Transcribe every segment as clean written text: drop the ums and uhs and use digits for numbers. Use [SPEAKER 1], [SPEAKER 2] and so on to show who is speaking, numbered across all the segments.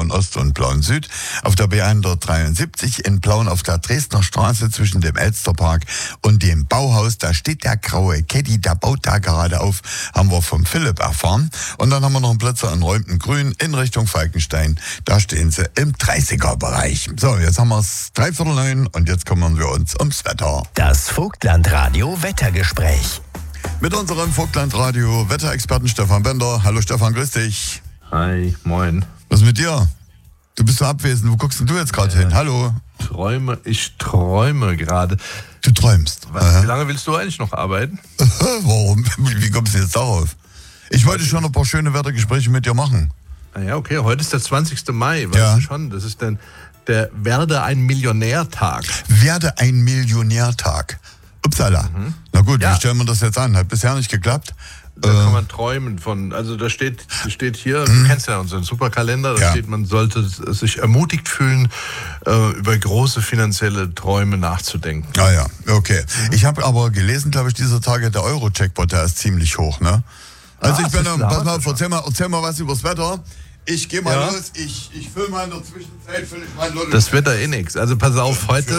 [SPEAKER 1] Plauen Ost und Plauen Süd. Auf der B173 in Plauen auf der Dresdner Straße zwischen dem Elsterpark und dem Bauhaus. Da steht der graue Caddy, der baut da gerade auf, haben wir vom Philipp erfahren. Und dann haben wir noch einen Platz in räumten Grün in Richtung Falkenstein. Da stehen sie im 30er-Bereich. So, jetzt haben wir es 8:45 und jetzt kümmern wir uns ums Wetter.
[SPEAKER 2] Das Vogtlandradio Wettergespräch.
[SPEAKER 1] Mit unserem Vogtlandradio Wetterexperten Stefan Bender. Hallo Stefan, grüß dich.
[SPEAKER 3] Hi, moin.
[SPEAKER 1] Was ist mit dir? Du bist so abwesend. Wo guckst denn du jetzt gerade hin? Hallo?
[SPEAKER 3] Ich träume gerade.
[SPEAKER 1] Du träumst.
[SPEAKER 3] Wie lange willst du eigentlich noch arbeiten?
[SPEAKER 1] Warum? Wie kommst du jetzt darauf? Ich wollte schon ein paar schöne Wettergespräche mit dir machen.
[SPEAKER 3] Ja, okay, heute ist der 20. Mai, weißt du schon, das ist dann der Werde ein Millionärtag.
[SPEAKER 1] Werde ein Millionärtag. Upsala. Na gut, wie stellen wir das jetzt an? Hat bisher nicht geklappt.
[SPEAKER 3] Da kann man träumen von, also da steht hier, du kennst ja unseren Superkalender, da steht, man sollte sich ermutigt fühlen, über große finanzielle Träume nachzudenken.
[SPEAKER 1] Ah ja, okay. Ich habe aber gelesen, glaube ich, dieser Tage, der Euro-Jackpot, der ist ziemlich hoch, ne? Also ich bin, pass mal, erzähl mal was übers Wetter. Ich gehe mal los, ich fülle mal in der Zwischenzeit,
[SPEAKER 3] Das wird da nichts. Also pass auf, heute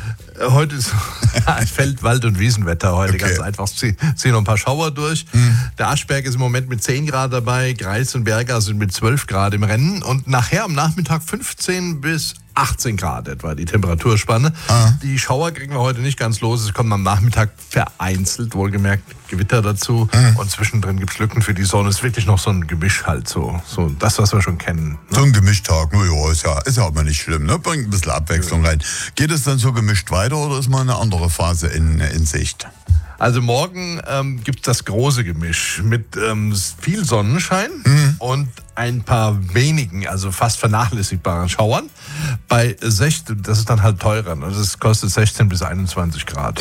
[SPEAKER 3] ist Feld-, Wald- und Wiesenwetter heute, ganz einfach. Ziehen noch ein paar Schauer durch. Der Aschberg ist im Moment mit 10 Grad dabei, Greiz und Berga sind mit 12 Grad im Rennen und nachher am Nachmittag 15 bis 18 Grad etwa die Temperaturspanne. Die Schauer kriegen wir heute nicht ganz los. Es kommen am Nachmittag vereinzelt, wohlgemerkt, Gewitter dazu. Und zwischendrin gibt es Lücken für die Sonne. Es ist wirklich noch so ein Gemisch halt, so das, was wir schon kennen. Ne?
[SPEAKER 1] So ein Gemischtag, ist ja aber nicht schlimm, ne? Bringt ein bisschen Abwechslung rein. Geht es dann so gemischt weiter oder ist mal eine andere Phase in Sicht?
[SPEAKER 3] Also morgen gibt es das große Gemisch mit viel Sonnenschein und ein paar wenigen, also fast vernachlässigbaren Schauern. Bei 16, das ist dann halt teurer. Also es kostet 16 bis 21 Grad.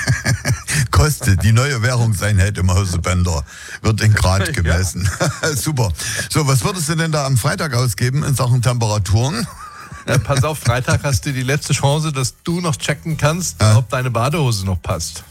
[SPEAKER 1] Kostet, die neue Währungseinheit im Hause Bender wird in Grad gemessen. Super. So, was würdest du denn da am Freitag ausgeben in Sachen Temperaturen?
[SPEAKER 3] Ja, pass auf, Freitag hast du die letzte Chance, dass du noch checken kannst, ob deine Badehose noch passt.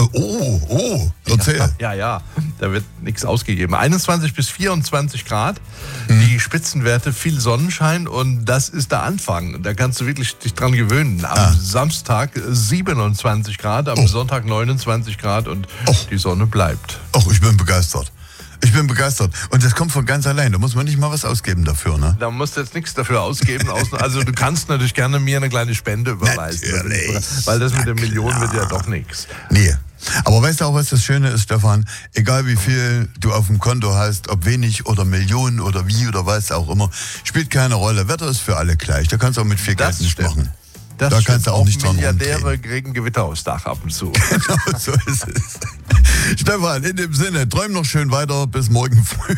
[SPEAKER 1] Erzähl.
[SPEAKER 3] Ja, da wird nichts ausgegeben. 21 bis 24 Grad, die Spitzenwerte, viel Sonnenschein und das ist der Anfang. Da kannst du wirklich dich dran gewöhnen. Am Samstag 27 Grad, am Sonntag 29 Grad und die Sonne bleibt.
[SPEAKER 1] Ich bin begeistert. Und das kommt von ganz allein. Da muss man nicht mal was ausgeben dafür, ne?
[SPEAKER 3] Da musst du jetzt nichts dafür ausgeben. Also du kannst natürlich gerne mir eine kleine Spende überweisen.
[SPEAKER 1] Natürlich.
[SPEAKER 3] Weil das mit der Million wird ja doch nichts.
[SPEAKER 1] Nee. Aber weißt du auch, was das Schöne ist, Stefan? Egal wie viel du auf dem Konto hast, ob wenig oder Millionen oder wie oder was auch immer, spielt keine Rolle. Wetter ist für alle gleich. Da kannst du auch mit viel Geld nicht machen.
[SPEAKER 3] Da
[SPEAKER 1] kannst du auch nicht dran
[SPEAKER 3] Milliardäre kriegen Gewitter aufs Dach ab und zu.
[SPEAKER 1] Genau, so ist es. Stefan, in dem Sinne, träum noch schön weiter. Bis morgen früh